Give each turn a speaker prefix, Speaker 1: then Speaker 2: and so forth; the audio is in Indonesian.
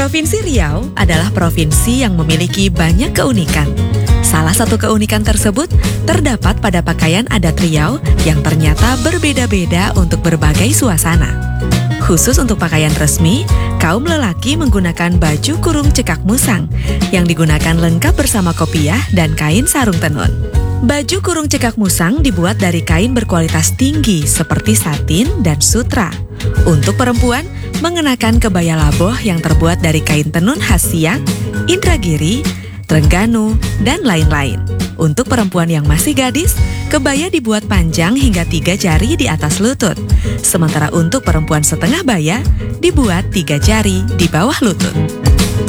Speaker 1: Provinsi Riau adalah provinsi yang memiliki banyak keunikan. Salah satu keunikan tersebut terdapat pada pakaian adat Riau yang ternyata berbeda-beda untuk berbagai suasana. Khusus untuk pakaian resmi, kaum lelaki menggunakan baju kurung cekak musang yang digunakan lengkap bersama kopiah dan kain sarung tenun. Baju kurung cekak musang dibuat dari kain berkualitas tinggi seperti satin dan sutra. Untuk perempuan, mengenakan kebaya laboh yang terbuat dari kain tenun khas Siak, Indragiri, Trengganu, dan lain-lain. Untuk perempuan yang masih gadis, kebaya dibuat panjang hingga 3 jari di atas lutut. Sementara untuk perempuan setengah baya, dibuat 3 jari di bawah lutut.